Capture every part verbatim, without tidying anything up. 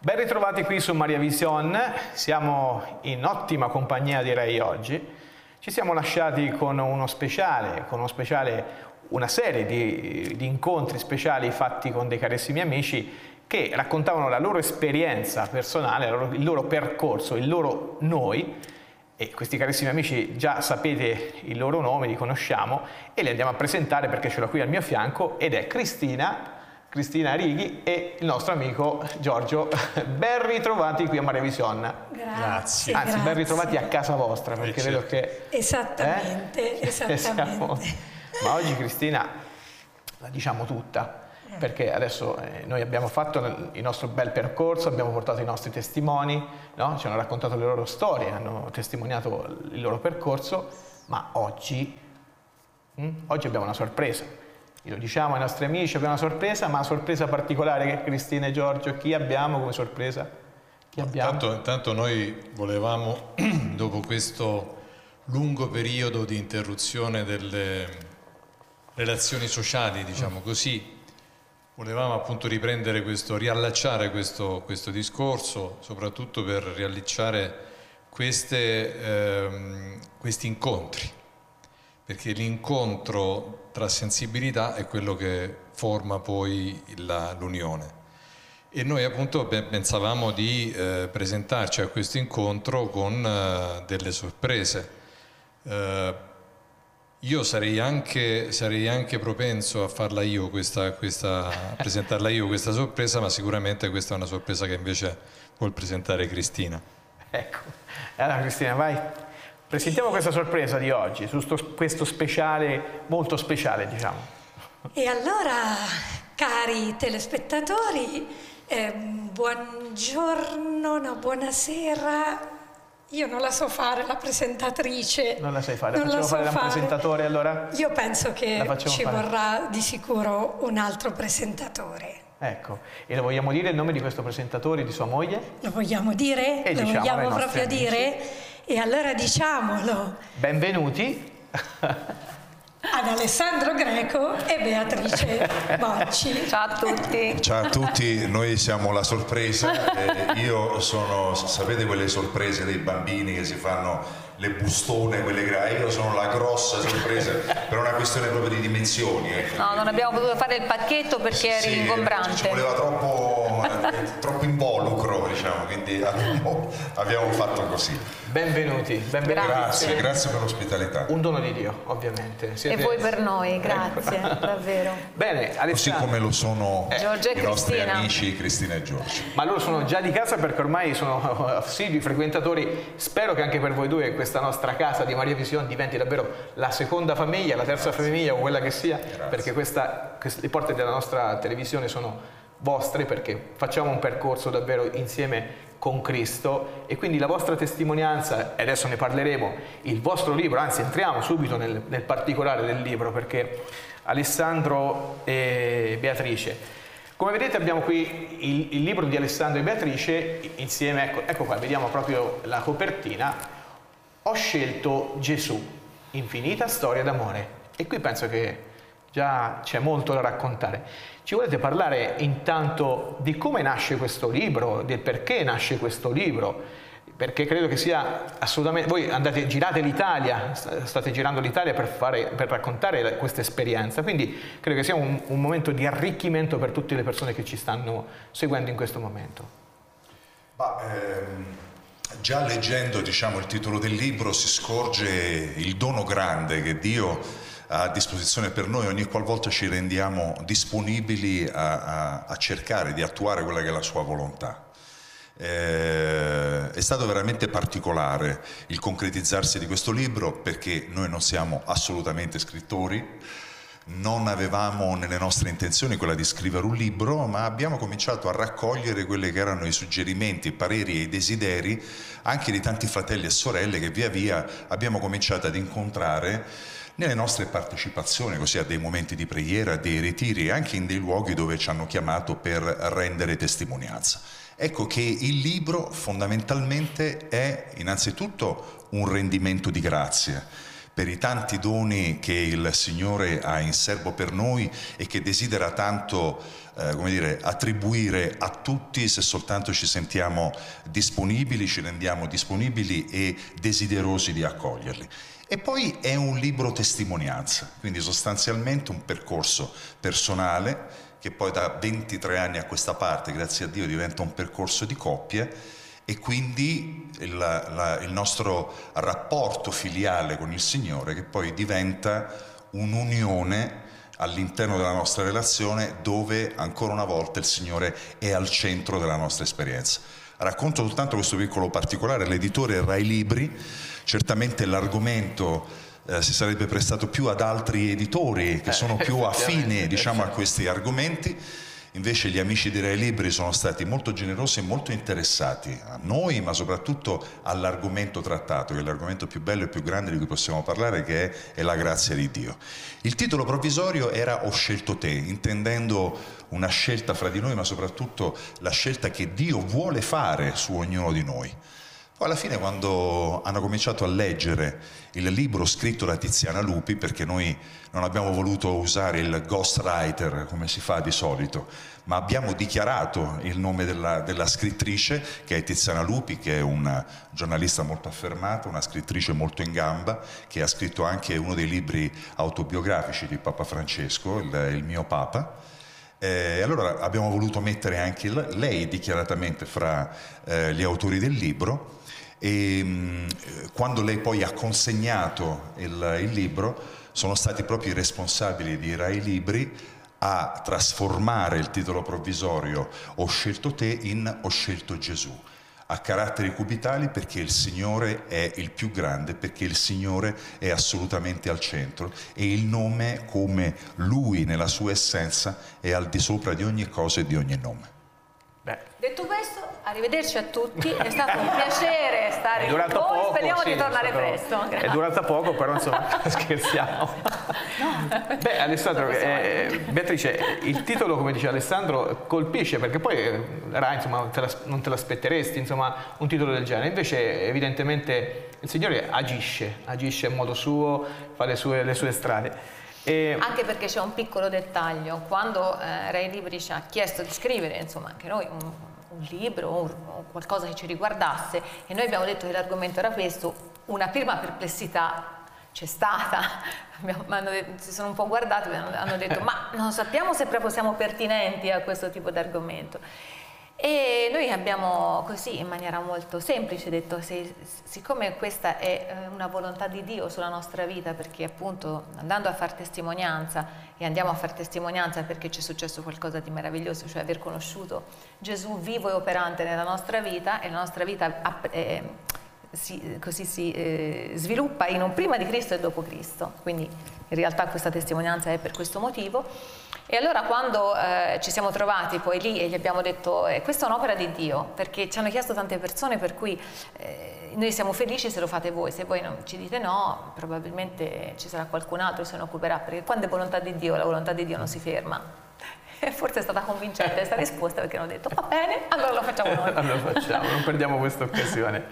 Ben ritrovati qui su Maria Vision, siamo in ottima compagnia direi oggi. Ci siamo lasciati con uno speciale, con uno speciale, una serie di, di incontri speciali fatti con dei carissimi amici che raccontavano la loro esperienza personale, il loro, il loro percorso, il loro noi. E questi carissimi amici già sapete il loro nome, li conosciamo e li andiamo a presentare perché ce l'ho qui al mio fianco ed è Cristina. Cristina Righi e il nostro amico Giorgio. Ben ritrovati qui a Maria Vision. Grazie. Anzi, grazie. ben ritrovati a casa vostra, perché vedo che... Esattamente, eh? esattamente. Siamo... Ma oggi Cristina la diciamo tutta, perché adesso eh, noi abbiamo fatto il nostro bel percorso, abbiamo portato i nostri testimoni, no? Ci hanno raccontato le loro storie, hanno testimoniato il loro percorso, ma oggi, hm? oggi abbiamo una sorpresa. Lo diciamo ai nostri amici, abbiamo una sorpresa, ma una sorpresa particolare che Cristina e Giorgio, chi abbiamo come sorpresa? Chi abbiamo? Intanto, intanto noi volevamo, dopo questo lungo periodo di interruzione delle relazioni sociali, diciamo mm. così, volevamo appunto riprendere questo, riallacciare questo, questo discorso, soprattutto per riallacciare queste, ehm, questi incontri, perché l'incontro tra sensibilità è quello che forma poi l'unione. E noi appunto pensavamo di eh, presentarci a questo incontro con eh, delle sorprese. Eh, io sarei anche, sarei anche propenso a farla io questa, questa, a presentarla io questa sorpresa, ma sicuramente questa è una sorpresa che invece vuol presentare Cristina. Ecco, allora Cristina vai. Presentiamo questa sorpresa di oggi, su sto, questo speciale, molto speciale diciamo. E allora, cari telespettatori, eh, buongiorno, no, buonasera. Io non la so fare, la presentatrice. Non la sai fare, la non facciamo la so fare da un fare. presentatore allora? Io penso che ci fare. vorrà di sicuro un altro presentatore. Ecco, e lo vogliamo dire il nome di questo presentatore, di sua moglie? Lo vogliamo dire? E lo diciamo vogliamo proprio amici. dire? E allora diciamolo. Benvenuti ad Alessandro Greco e Beatrice Bocci. Ciao a tutti. Ciao a tutti, noi siamo la sorpresa. Eh, io sono, sapete quelle sorprese dei bambini che si fanno le bustone, quelle grandi, io sono la grossa sorpresa per una questione proprio di dimensioni. Eh. No, non abbiamo potuto fare il pacchetto perché eri sì, ingombrante. Ci voleva troppo, eh, troppo involucro, diciamo, quindi abbiamo, abbiamo fatto così. Benvenuti, benvenuti. Grazie, grazie per l'ospitalità. Un dono di Dio, ovviamente. Siete... E voi per noi, grazie, ecco. Davvero. Bene, Alessandro. Così come lo sono eh, i nostri amici Cristina e Giorgio. Ma loro sono già di casa perché ormai sono assidui frequentatori. Spero che anche per voi due questa nostra casa di Maria Vision diventi davvero la seconda famiglia, la terza Grazie. famiglia o quella che sia, Grazie. perché questa, le porte della nostra televisione sono vostre, perché facciamo un percorso davvero insieme con Cristo e quindi la vostra testimonianza, e adesso ne parleremo, il vostro libro, anzi entriamo subito nel, nel particolare del libro, perché Alessandro e Beatrice, come vedete abbiamo qui il, il libro di Alessandro e Beatrice insieme, ecco, ecco qua, vediamo proprio la copertina. Ho scelto Gesù, infinita storia d'amore. E qui penso che già c'è molto da raccontare. Ci volete parlare intanto di come nasce questo libro, del perché nasce questo libro? Perché credo che sia assolutamente... Voi andate, girate l'Italia, state girando l'Italia per, fare, per raccontare questa esperienza, quindi credo che sia un, un momento di arricchimento per tutte le persone che ci stanno seguendo in questo momento. Ma, ehm... Già leggendo, diciamo, il titolo del libro si scorge il dono grande che Dio ha a disposizione per noi ogni qualvolta ci rendiamo disponibili a, a, a cercare di attuare quella che è la sua volontà. Eh, è stato veramente particolare il concretizzarsi di questo libro perché noi non siamo assolutamente scrittori, non avevamo nelle nostre intenzioni quella di scrivere un libro, ma abbiamo cominciato a raccogliere quelli che erano i suggerimenti, i pareri e i desideri anche di tanti fratelli e sorelle che via via abbiamo cominciato ad incontrare nelle nostre partecipazioni, così a dei momenti di preghiera, a dei ritiri, anche in dei luoghi dove ci hanno chiamato per rendere testimonianza. Ecco che il libro fondamentalmente è innanzitutto un rendimento di grazie, per i tanti doni che il Signore ha in serbo per noi e che desidera tanto, eh, come dire, attribuire a tutti se soltanto ci sentiamo disponibili, ci rendiamo disponibili e desiderosi di accoglierli. E poi è un libro testimonianza, quindi sostanzialmente un percorso personale che poi da ventitré anni a questa parte, grazie a Dio, diventa un percorso di coppie. E quindi il, la, il nostro rapporto filiale con il Signore, che poi diventa un'unione all'interno della nostra relazione, dove ancora una volta il Signore è al centro della nostra esperienza. Racconto soltanto questo piccolo particolare: l'editore Rai Libri, certamente l'argomento eh, si sarebbe prestato più ad altri editori che sono più affini, diciamo, a questi argomenti. Invece gli amici di Rai Libri sono stati molto generosi e molto interessati a noi, ma soprattutto all'argomento trattato, che è l'argomento più bello e più grande di cui possiamo parlare, che è, è la grazia di Dio. Il titolo provvisorio era Ho scelto te, intendendo una scelta fra di noi, ma soprattutto la scelta che Dio vuole fare su ognuno di noi. Poi alla fine, quando hanno cominciato a leggere il libro scritto da Tiziana Lupi, perché noi non abbiamo voluto usare il ghostwriter come si fa di solito, ma abbiamo dichiarato il nome della, della scrittrice, che è Tiziana Lupi, che è una giornalista molto affermata, una scrittrice molto in gamba, che ha scritto anche uno dei libri autobiografici di Papa Francesco, il, il mio Papa. Eh, allora abbiamo voluto mettere anche lei dichiaratamente fra eh, gli autori del libro. E mh, quando lei poi ha consegnato il, il libro, sono stati proprio i responsabili di Rai Libri a trasformare il titolo provvisorio Ho scelto te in Ho scelto Gesù, a caratteri cubitali, perché il Signore è il più grande, perché il Signore è assolutamente al centro e il nome, come Lui nella sua essenza, è al di sopra di ogni cosa e di ogni nome. Beh. Detto questo, arrivederci a tutti, è stato un piacere stare con voi, poco, speriamo sì, di tornare stato, presto. È durata poco, però insomma scherziamo. No. Beh, Alessandro, eh, Beatrice, il titolo, come dice Alessandro, colpisce, perché poi eh, Rai, insomma, non te, la, non te l'aspetteresti, insomma, un titolo del genere. Invece evidentemente il Signore agisce, agisce in modo suo, fa le sue, le sue strade. E... Anche perché c'è un piccolo dettaglio: quando eh, Rai Libri ci ha chiesto di scrivere, insomma, anche noi un, un libro o, o qualcosa che ci riguardasse, e noi abbiamo detto che l'argomento era questo, una prima perplessità c'è stata. Abbiamo, detto, si sono un po' guardati e hanno detto ma non sappiamo se proprio siamo pertinenti a questo tipo di argomento. E noi abbiamo così, in maniera molto semplice, detto se, siccome questa è una volontà di Dio sulla nostra vita, perché appunto andando a far testimonianza, e andiamo a far testimonianza perché c'è successo qualcosa di meraviglioso, cioè aver conosciuto Gesù vivo e operante nella nostra vita, e la nostra vita eh, si, così si eh, sviluppa in un prima di Cristo e dopo Cristo, quindi in realtà questa testimonianza è per questo motivo. E allora quando eh, ci siamo trovati poi lì e gli abbiamo detto eh, questa è un'opera di Dio, perché ci hanno chiesto tante persone, per cui eh, noi siamo felici se lo fate voi, se voi non ci dite no, probabilmente ci sarà qualcun altro che se ne occuperà, perché quando è volontà di Dio, la volontà di Dio non si ferma. E forse è stata convincente questa risposta, perché hanno detto va bene, allora lo facciamo noi. Allora lo facciamo, non perdiamo questa occasione.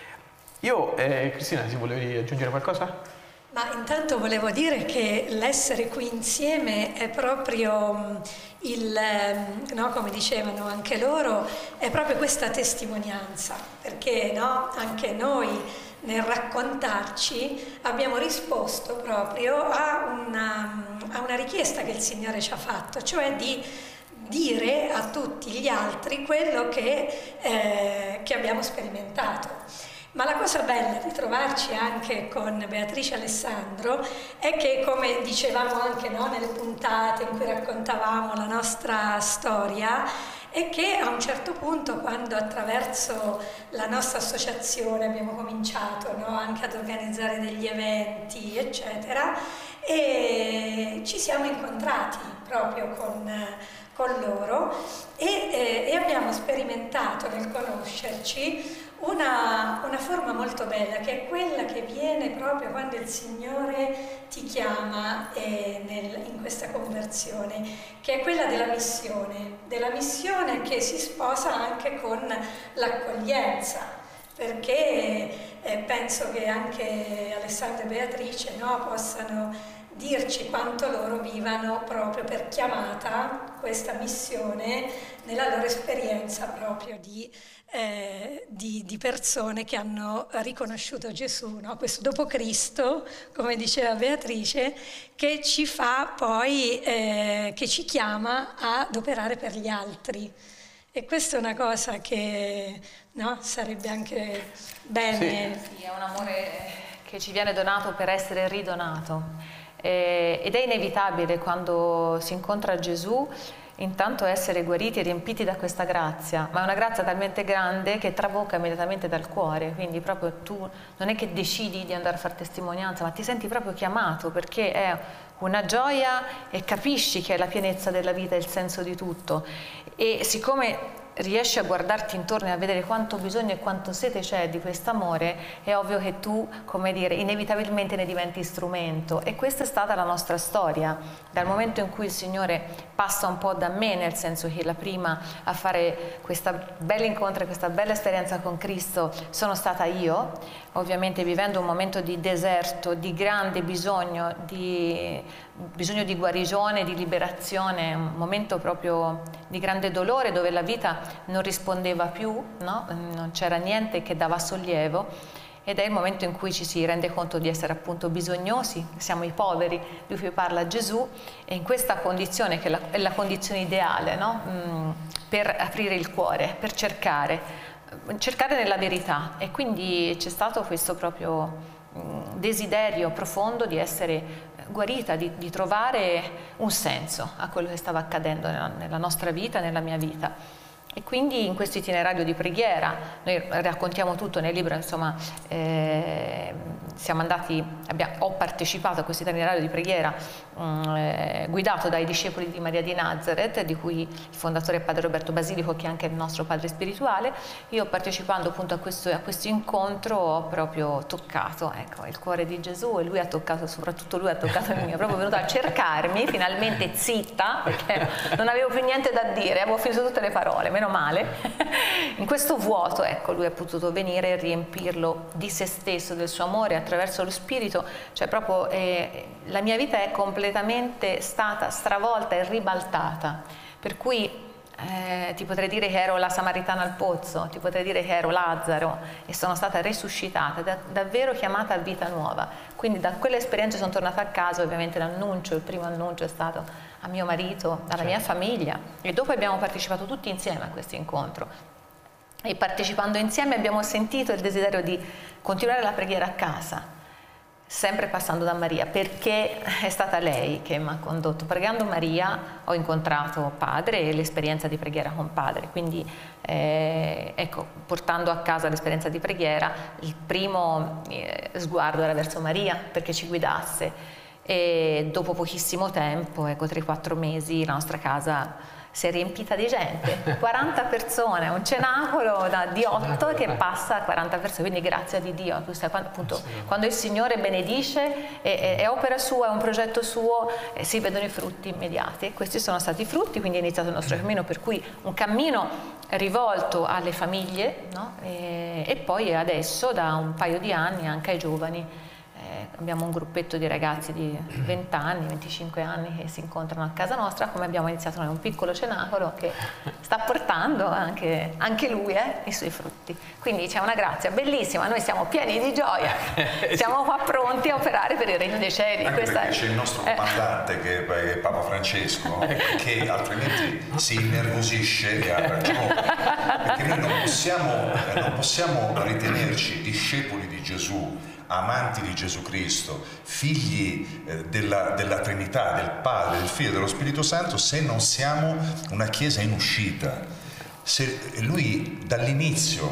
Io, eh, Cristina, si volevi aggiungere qualcosa? Ma intanto volevo dire che l'essere qui insieme è proprio il, no, come dicevano anche loro, è proprio questa testimonianza, perché no, anche noi nel raccontarci abbiamo risposto proprio a una, a una richiesta che il Signore ci ha fatto, cioè di dire a tutti gli altri quello che, eh, che abbiamo sperimentato. Ma la cosa bella di trovarci anche con Beatrice e Alessandro è che, come dicevamo anche no, nelle puntate in cui raccontavamo la nostra storia, è che a un certo punto, quando attraverso la nostra associazione abbiamo cominciato no, anche ad organizzare degli eventi, eccetera, e ci siamo incontrati proprio con, con loro e, eh, e abbiamo sperimentato nel conoscerci Una, una forma molto bella, che è quella che viene proprio quando il Signore ti chiama eh, nel, in questa conversione, che è quella della missione, della missione che si sposa anche con l'accoglienza, perché eh, penso che anche Alessandro e Beatrice, no, possano dirci quanto loro vivano proprio per chiamata questa missione nella loro esperienza proprio di, eh, di, di persone che hanno riconosciuto Gesù, no? Questo dopo Cristo, come diceva Beatrice, che ci fa poi, eh, che ci chiama ad operare per gli altri. E questa è una cosa che, no, sarebbe anche bene. Sì. Sì, è un amore che ci viene donato per essere ridonato. Eh, ed è inevitabile quando si incontra Gesù intanto essere guariti e riempiti da questa grazia, ma è una grazia talmente grande che trabocca immediatamente dal cuore, quindi proprio tu non è che decidi di andare a fare testimonianza, ma ti senti proprio chiamato, perché è una gioia e capisci che è la pienezza della vita e il senso di tutto. E siccome riesci a guardarti intorno e a vedere quanto bisogno e quanto sete c'è di quest'amore, è ovvio che tu, come dire, inevitabilmente ne diventi strumento. E questa è stata la nostra storia, dal momento in cui il Signore passa un po' da me, nel senso che la prima a fare questa bella incontro, questa bella esperienza con Cristo sono stata io, ovviamente vivendo un momento di deserto, di grande bisogno, di bisogno di guarigione, di liberazione, un momento proprio di grande dolore dove la vita non rispondeva più, no? Non c'era niente che dava sollievo, ed è il momento in cui ci si rende conto di essere appunto bisognosi, siamo i poveri di cui parla Gesù, e in questa condizione, che è la, è la condizione ideale, no? mm, per aprire il cuore, per cercare, cercare nella verità. E quindi c'è stato questo proprio mm, desiderio profondo di essere guarita, di, di trovare un senso a quello che stava accadendo nella, nella nostra vita, nella mia vita. E quindi in questo itinerario di preghiera, noi raccontiamo tutto nel libro, insomma, eh, siamo andati, abbiamo, ho partecipato a questo itinerario di preghiera mh, eh, guidato dai discepoli di Maria di Nazareth, di cui il fondatore è Padre Roberto Basilico, che è anche il nostro padre spirituale. Io, partecipando appunto a questo, a questo incontro, ho proprio toccato, ecco, il cuore di Gesù, e lui ha toccato, soprattutto lui ha toccato il mio, è proprio venuto a cercarmi, finalmente zitta, perché non avevo più niente da dire, avevo finito tutte le parole, meno male. In questo vuoto, ecco, lui è potuto venire e riempirlo di se stesso, del suo amore attraverso lo Spirito. Cioè proprio eh, la mia vita è completamente stata stravolta e ribaltata, per cui eh, ti potrei dire che ero la Samaritana al pozzo, ti potrei dire che ero Lazzaro, e sono stata resuscitata, da, davvero chiamata a vita nuova. Quindi da quell'esperienza sono tornata a casa. Ovviamente l'annuncio, il primo annuncio è stato a mio marito, alla mia famiglia, e dopo abbiamo partecipato tutti insieme a questo incontro, e partecipando insieme abbiamo sentito il desiderio di continuare la preghiera a casa, sempre passando da Maria, perché è stata lei che mi ha condotto. Pregando Maria ho incontrato Padre e l'esperienza di preghiera con Padre, quindi eh, ecco, portando a casa l'esperienza di preghiera, il primo eh, sguardo era verso Maria perché ci guidasse. E dopo pochissimo tempo, ecco, tre quattro mesi, la nostra casa si è riempita di gente, quaranta persone, un cenacolo da, di otto che passa a quaranta persone, quindi grazia di Dio. Appunto, quando il Signore benedice, è, è opera sua, è un progetto suo, eh, si vedono i frutti immediati. Questi sono stati i frutti, quindi è iniziato il nostro cammino, per cui un cammino rivolto alle famiglie, no? e, e poi adesso da un paio di anni anche ai giovani. Eh, abbiamo un gruppetto di ragazzi di venti anni, venticinque anni che si incontrano a casa nostra, come abbiamo iniziato noi, un piccolo cenacolo che sta portando anche, anche lui eh, i suoi frutti. Quindi c'è una grazia bellissima, noi siamo pieni di gioia, siamo qua pronti a operare per il Regno dei Cieli. Anche Questa perché è... c'è il nostro comandante eh. che è Papa Francesco, che altrimenti si innervosisce e ha ragione, perché noi non possiamo, non possiamo ritenerci discepoli di Gesù, amanti di Gesù Cristo, figli eh, della, della Trinità, del Padre, del Figlio e dello Spirito Santo, se non siamo una Chiesa in uscita. Se lui dall'inizio